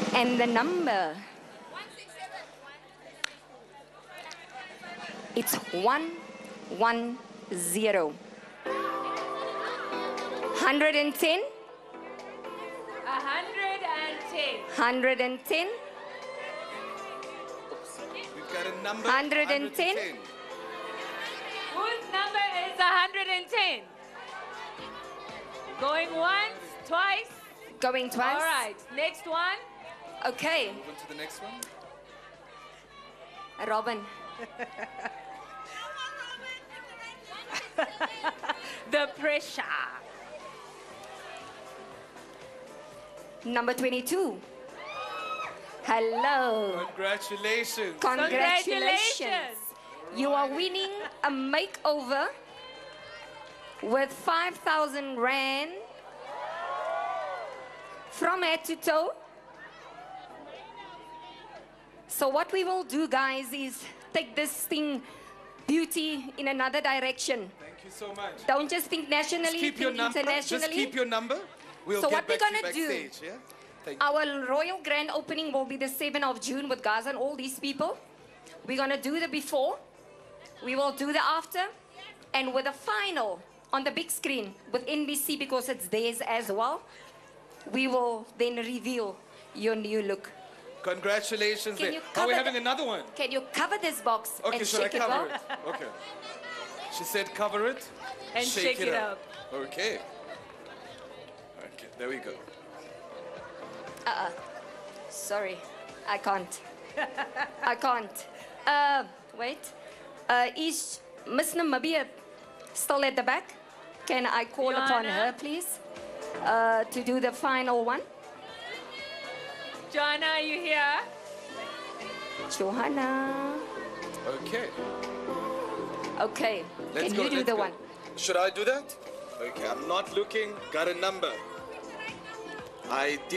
And the number, it's 110. 110. 110. We've got a number. 110. Whose number is 110? Going once, twice? Going twice. All right, next one. Okay, Move on to the next one. Robin. The pressure. Number 22. Hello. Congratulations. Congratulations. You are winning a makeover with 5,000 Rand from head to toe. So what we will do, guys, is take this thing, beauty, in another direction. Thank you so much. Don't just think nationally, Just keep your think number. internationally. Just keep your number. We'll So get what we're back to you gonna do- backstage, yeah? Thank you. Our royal grand opening will be the 7th of June with Gaza and all these people. We're going to do the before. We will do the after. And with the final on the big screen with NBC, because it's theirs as well, we will then reveal your new look. Congratulations. Can there. you Are we cover having the- another one? Can you cover this box Okay, and should I shake it cover well? it? Okay. She said cover it. And shake it up. Okay. Okay, there we go. Sorry, I can't. I can't. Wait. Is Miss Namibia still at the back? Can I call upon Joanna? her, please, to do the final one? Joanna, are you here? Johanna. Okay. Okay. Let's Can go. you do let's the go. one? Should I do that? Okay, I'm not looking. Got a number. I did.